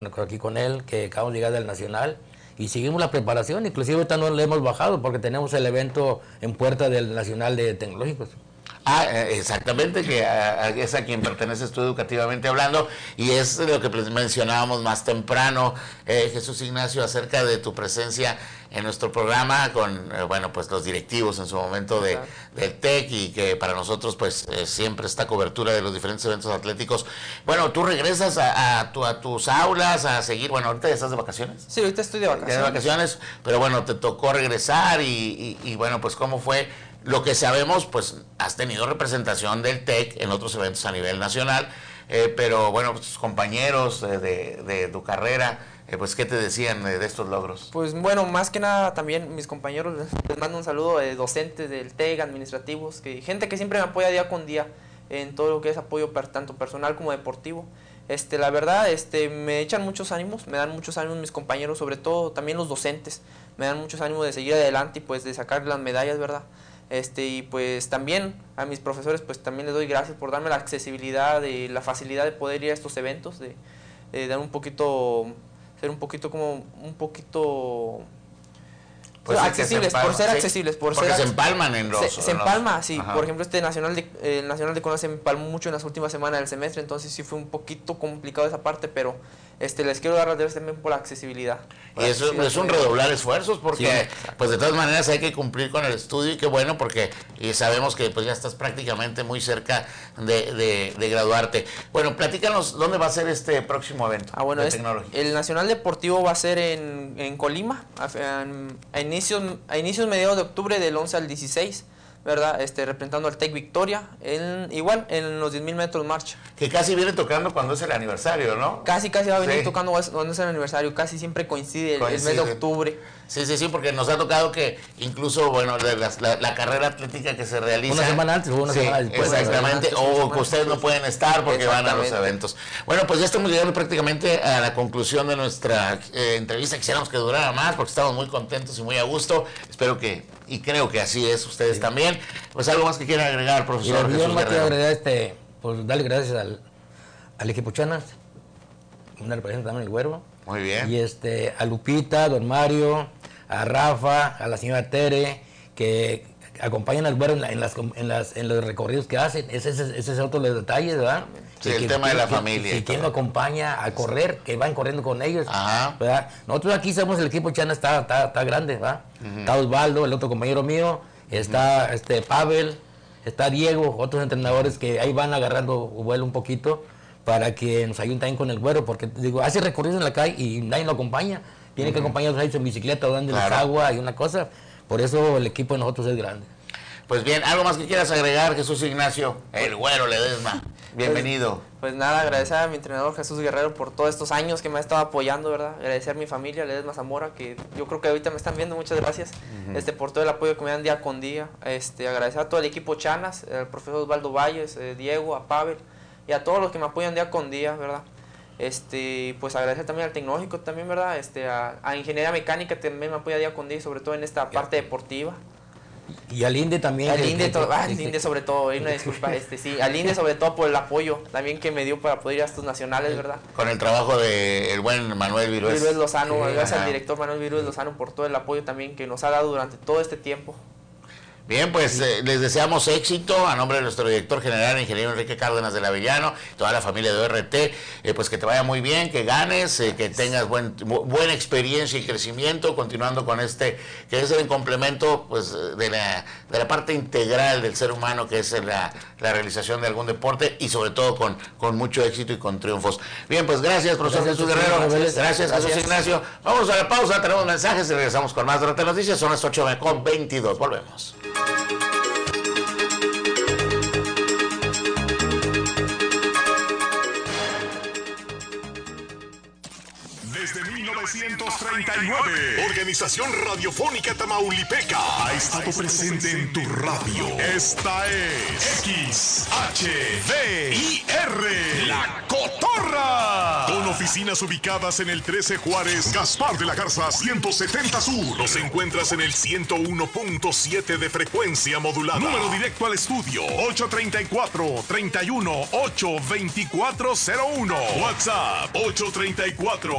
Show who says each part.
Speaker 1: aquí con él, que acabamos de llegar del Nacional y seguimos la preparación, inclusive ahorita no le hemos bajado porque tenemos el evento en puerta del Nacional de Tecnológicos.
Speaker 2: Exactamente, que es a quien perteneces tú educativamente hablando, y es lo que mencionábamos más temprano, Jesús Ignacio, acerca de tu presencia en nuestro programa con, bueno, pues los directivos en su momento del TEC, y que para nosotros pues siempre esta cobertura de los diferentes eventos atléticos. Bueno, tú regresas a tus aulas a seguir, bueno, ahorita ya estás de vacaciones.
Speaker 3: Sí, ahorita estoy de vacaciones.
Speaker 2: De vacaciones, pero bueno, te tocó regresar y bueno, pues ¿cómo fue? Lo que sabemos, pues has tenido representación del TEC en otros eventos a nivel nacional, pero bueno, tus compañeros de tu carrera, pues ¿qué te decían de estos logros?
Speaker 3: Pues bueno, más que nada también mis compañeros, les mando un saludo, docentes del TEC, administrativos, gente que siempre me apoya día con día en todo lo que es apoyo tanto personal como deportivo. La verdad, me echan muchos ánimos, me dan muchos ánimos mis compañeros, sobre todo también los docentes, me dan muchos ánimos de seguir adelante y pues de sacar las medallas, ¿verdad? Y pues también a mis profesores pues también les doy gracias por darme la accesibilidad y la facilidad de poder ir a estos eventos, de dar un poquito, ser un poquito como un poquito pues accesibles, por ser accesibles,
Speaker 2: porque se empalman en los...
Speaker 3: Se empalma, sí. Ajá. Por ejemplo, el Nacional de Conal se empalmó mucho en las últimas semanas del semestre, entonces sí fue un poquito complicado esa parte, pero les quiero dar las gracias también por la accesibilidad.
Speaker 2: Y eso es un redoblar esfuerzos, porque pues de todas maneras hay que cumplir con el estudio, y qué bueno, porque sabemos que pues ya estás prácticamente muy cerca de graduarte. Bueno, platícanos, ¿dónde va a ser este próximo evento
Speaker 3: de tecnología? El Nacional Deportivo va a ser en Colima, a inicios mediados de octubre, del 11 al 16, ¿verdad? Representando al TEC Victoria, igual en los 10.000 metros marcha.
Speaker 2: Que casi viene tocando cuando es el aniversario, ¿no?
Speaker 3: Casi va a venir tocando cuando es el aniversario, casi siempre coincide el mes de octubre.
Speaker 2: Sí, porque nos ha tocado que incluso, bueno, la carrera atlética que se realiza...
Speaker 1: Una semana antes o una semana después.
Speaker 2: Exactamente, o que ustedes no pueden estar porque van a los eventos. Bueno, pues ya estamos llegando prácticamente a la conclusión de nuestra entrevista. Quisiéramos que durara más porque estamos muy contentos y muy a gusto. Espero que, y creo que así es, ustedes también. Pues algo más que quieran agregar, profesor Jesús
Speaker 1: Guerrero. Yo quiero agregar, pues darle gracias al equipo Chanas, una representa también el Güero.
Speaker 2: Muy bien.
Speaker 1: Y a Lupita, don Mario, a Rafa, a la señora Tere, que acompañan al Güero en los recorridos que hacen. Ese es otro de los detalles, ¿verdad?
Speaker 2: Sí, el tema de la familia.
Speaker 1: Y quién lo acompaña a correr, que van corriendo con ellos.
Speaker 2: Ajá.
Speaker 1: ¿Verdad? Nosotros aquí somos el equipo Chana, está grande, ¿verdad? Está Osvaldo, el otro compañero mío, está Pavel, está Diego, otros entrenadores que ahí van agarrando vuelo un poquito para que nos ayuden también con el Güero, porque digo, hace recorridos en la calle y nadie lo acompaña. Tiene que acompañarnos ahí en bicicleta o dándoles agua y una cosa. Por eso el equipo de nosotros es grande.
Speaker 2: Pues bien, ¿algo más que quieras agregar, Jesús Ignacio? El Güero Ledesma. Bienvenido.
Speaker 3: Pues nada, agradecer a mi entrenador Jesús Guerrero por todos estos años que me ha estado apoyando, ¿verdad? Agradecer a mi familia, Ledesma Zamora, que yo creo que ahorita me están viendo, muchas gracias, por todo el apoyo que me dan día con día. Agradecer a todo el equipo Chanas, al profesor Osvaldo Valles, Diego, a Pavel y a todos los que me apoyan día con día, ¿verdad? Pues agradecer también al tecnológico también, ¿verdad? A Ingeniería Mecánica también me apoya día con día, y sobre todo en esta parte deportiva.
Speaker 1: Y al INDE también.
Speaker 3: Al INDE sobre todo, una disculpa, sí, al INDE sobre todo por el apoyo también que me dio para poder ir a estos nacionales, ¿verdad?
Speaker 2: Con el trabajo del buen Manuel Virués.
Speaker 3: Virués Lozano, gracias al director Manuel Virués Lozano por todo el apoyo también que nos ha dado durante todo este tiempo.
Speaker 2: Bien, pues les deseamos éxito a nombre de nuestro director general, el ingeniero Enrique Cárdenas del Avellano, toda la familia de ORT, pues que te vaya muy bien, que ganes, que tengas buena experiencia y crecimiento, continuando con que es el complemento pues de la parte integral del ser humano, que es la realización de algún deporte, y sobre todo con mucho éxito y con triunfos. Bien, pues gracias, profesor Jesús Guerrero, gracias Jesús Ignacio. Vamos a la pausa, tenemos mensajes y regresamos con más durante las noticias. Son las 8:22, volvemos.
Speaker 4: Desde 1939, Organización Radiofónica Tamaulipeca ha estado presente en tu radio. Esta es XHDIR, La Cotorra. Con oficinas ubicadas en el 13 Juárez, Gaspar de la Garza 170 Sur. Nos encuentras en el 101.7 de frecuencia modulada. Número directo al estudio 834-31-82401. WhatsApp 834